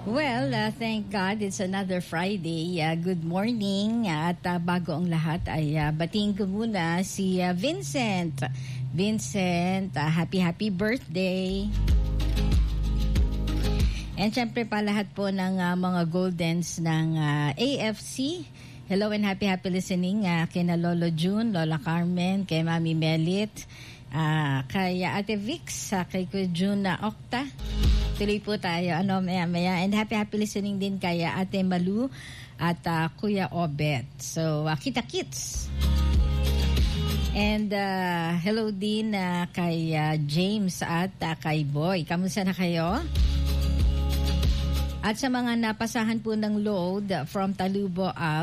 Well, thank God it's another Friday. Good morning. At bago ang lahat ay batiin ko muna si Vincent. Vincent, happy birthday. And syempre pa lahat po ng mga Goldens ng AFC. Hello and happy listening kina Lolo June, Lola Carmen, kay Mami Melit, kay Ate Vix, kay Kuya June Okta. Tuloy po tayo maya. And happy listening din kay Ate Malu at Kuya Obet. So, kita-kits. And hello din kay James at kay Boy. Kamusta na kayo? At sa mga napasahan po ng load from Talubo